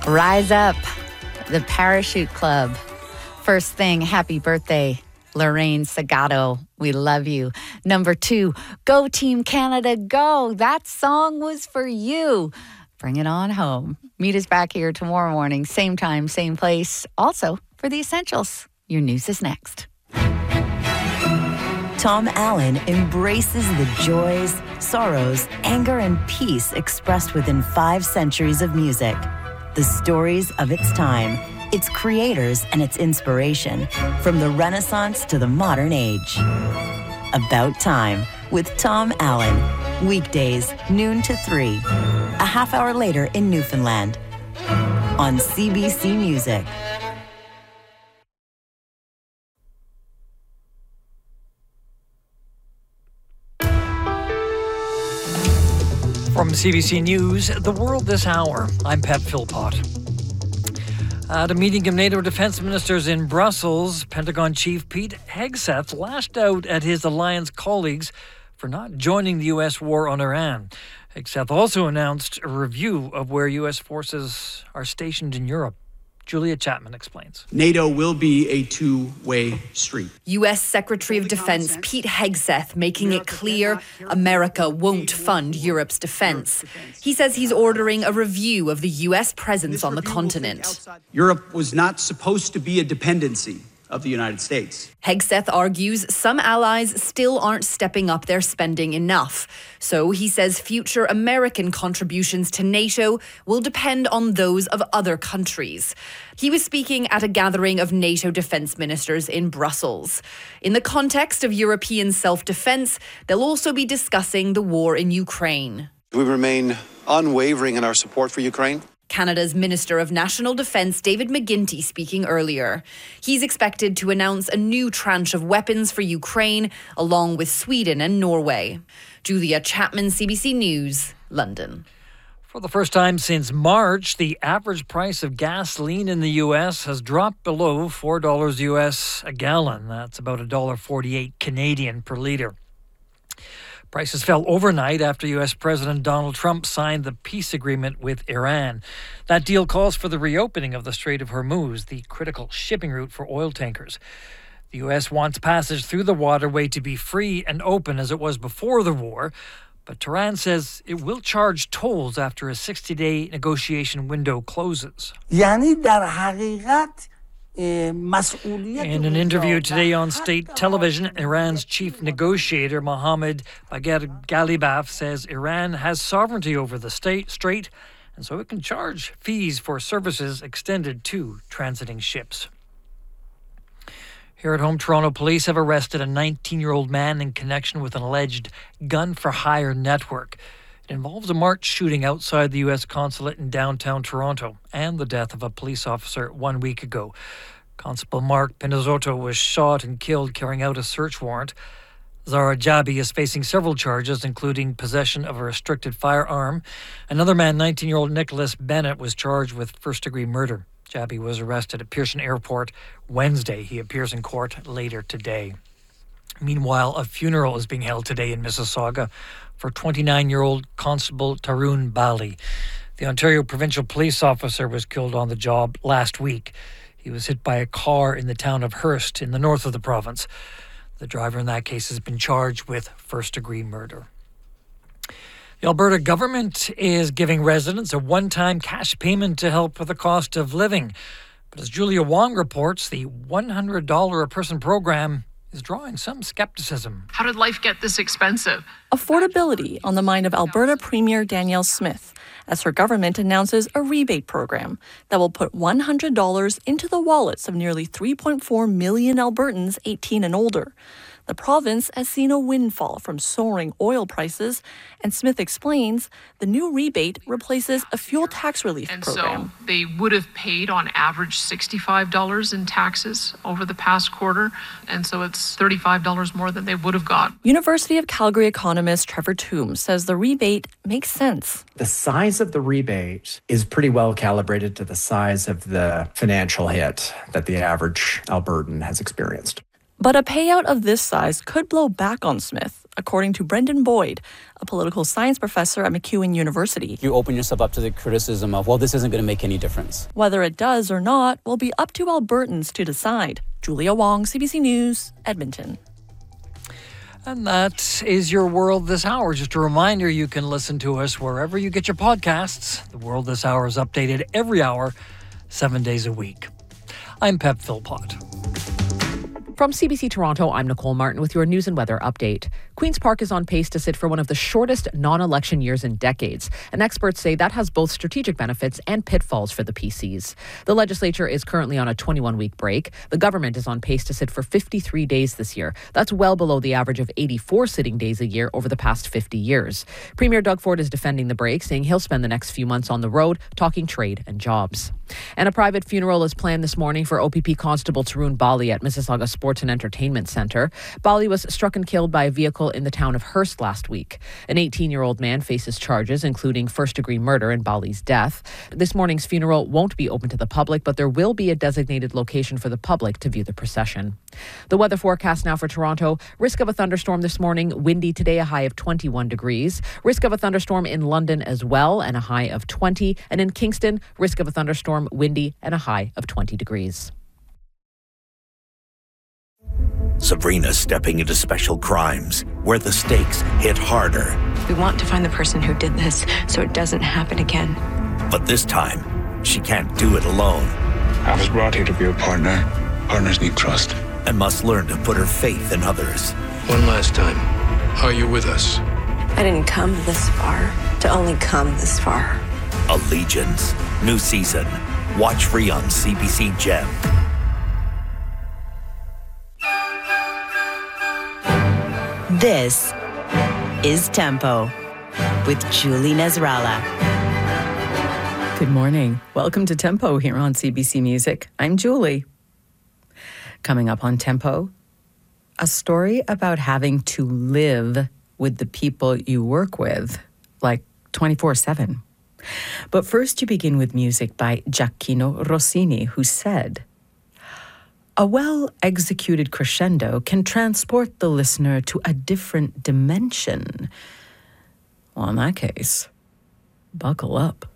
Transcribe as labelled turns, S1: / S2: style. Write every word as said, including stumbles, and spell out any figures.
S1: Rise Up, the Parachute Club. First thing, happy birthday, Lorraine Sagato. We love you. Number two, Go Team Canada, go. That song was for you. Bring it on home. Meet us back here tomorrow morning, same time, same place. Also, for the essentials, your news is next.
S2: Tom Allen embraces the joys, sorrows, anger, and peace expressed within five centuries of music. The stories of its time, its creators, and its inspiration, from the Renaissance to the modern age. About Time with Tom Allen. Weekdays, noon to three. A half hour later in Newfoundland. On C B C Music.
S3: From C B C News, The World This Hour, I'm Pat Philpott. At a meeting of NATO defense ministers in Brussels, Pentagon Chief Pete Hegseth lashed out at his alliance colleagues for not joining the U S war on Iran. Hegseth also announced a review of where U S forces are stationed in Europe. Julia Chapman explains.
S4: NATO will be a two-way street.
S5: U S Secretary of Defense Pete Hegseth making it clear America won't fund Europe's defense. He says he's ordering a review of the U S presence on the continent.
S4: Europe was not supposed to be a dependency of the United States.
S5: Hegseth argues some allies still aren't stepping up their spending enough. So he says future American contributions to NATO will depend on those of other countries. He was speaking at a gathering of NATO defense ministers in Brussels. In the context of European self-defense, they'll also be discussing the war in Ukraine.
S6: We remain unwavering in our support for Ukraine.
S5: Canada's Minister of National Defence, David McGuinty, speaking earlier. He's expected to announce a new tranche of weapons for Ukraine, along with Sweden and Norway. Julia Chapman, C B C News, London.
S3: For the first time since March, the average price of gasoline in the U S has dropped below four dollars U S a gallon. That's about one dollar forty-eight Canadian per litre. Prices fell overnight after U S President Donald Trump signed the peace agreement with Iran. That deal calls for the reopening of the Strait of Hormuz, the critical shipping route for oil tankers. The U S wants passage through the waterway to be free and open as it was before the war, but Tehran says it will charge tolls after a sixty-day negotiation window closes. In an interview today on state television, Iran's chief negotiator, Mohammad Bagher Ghalibaf, says Iran has sovereignty over the state strait, and so it can charge fees for services extended to transiting ships. Here at home, Toronto police have arrested a nineteen-year-old man in connection with an alleged gun-for-hire network. It involves a March shooting outside the U S consulate in downtown Toronto and the death of a police officer one week ago. Constable Mark Pinizzotto was shot and killed carrying out a search warrant. Zara Jabi is facing several charges, including possession of a restricted firearm. Another man, nineteen-year-old Nicholas Bennett, was charged with first-degree murder. Jabi was arrested at Pearson Airport Wednesday. He appears in court later today. Meanwhile, a funeral is being held today in Mississauga for twenty-nine-year-old Constable Tarun Bali. The Ontario Provincial Police officer was killed on the job last week. He was hit by a car in the town of Hearst in the north of the province. The driver in that case has been charged with first-degree murder. The Alberta government is giving residents a one-time cash payment to help with the cost of living. But as Julia Wong reports, the one hundred dollars a person program is drawing some skepticism.
S7: How did life get this expensive?
S8: Affordability on the mind of Alberta Premier Danielle Smith as her government announces a rebate program that will put one hundred dollars into the wallets of nearly three point four million Albertans eighteen and older. The province has seen a windfall from soaring oil prices, and Smith explains the new rebate replaces a fuel tax relief
S7: and
S8: program.
S7: So they would have paid on average sixty-five dollars in taxes over the past quarter, and so it's thirty-five dollars more than they would have got.
S8: University of Calgary economist Trevor Toombs says the rebate makes sense.
S9: The size of the rebate is pretty well calibrated to the size of the financial hit that the average Albertan has experienced.
S8: But a payout of this size could blow back on Smith, according to Brendan Boyd, a political science professor at MacEwan University.
S10: You open yourself up to the criticism of, well, this isn't going to make any difference.
S8: Whether it does or not will be up to Albertans to decide. Julia Wong, C B C News, Edmonton.
S3: And that is your World This Hour. Just a reminder, you can listen to us wherever you get your podcasts. The World This Hour is updated every hour, seven days a week. I'm Pep Philpott.
S11: From C B C Toronto, I'm Nicole Martin with your news and weather update. Queen's Park is on pace to sit for one of the shortest non-election years in decades, and experts say that has both strategic benefits and pitfalls for the P Cs. The legislature is currently on a twenty-one-week break. The government is on pace to sit for fifty-three days this year. That's well below the average of eighty-four sitting days a year over the past fifty years. Premier Doug Ford is defending the break, saying he'll spend the next few months on the road talking trade and jobs. And a private funeral is planned this morning for O P P Constable Tarun Bali at Mississauga Sports and Entertainment Centre. Bali was struck and killed by a vehicle in the town of Hearst last week. An eighteen-year-old man faces charges, including first-degree murder in Bali's death. This morning's funeral won't be open to the public, but there will be a designated location for the public to view the procession. The weather forecast now for Toronto. Risk of a thunderstorm this morning. Windy today, a high of twenty-one degrees. Risk of a thunderstorm in London as well, and a high of twenty. And in Kingston, risk of a thunderstorm, windy, and a high of twenty degrees.
S12: Sabrina's stepping into special crimes, where the stakes hit harder.
S13: We want to find the person who did this so it doesn't happen again.
S12: But this time, she can't do it alone.
S14: I was brought here to be a partner. Partners need trust.
S12: And must learn to put her faith in others.
S14: One last time, are you with us?
S13: I didn't come this far to only come this far.
S12: Allegiance. New season. Watch free on C B C Gem.
S2: This is Tempo with Julie Nasrallah.
S15: Good morning. Welcome to Tempo here on C B C Music. I'm Julie. Coming up on Tempo, a story about having to live with the people you work with, like twenty-four seven. But first you begin with music by Gioacchino Rossini, who said, "A well-executed crescendo can transport the listener to a different dimension." Well, in that case, buckle up.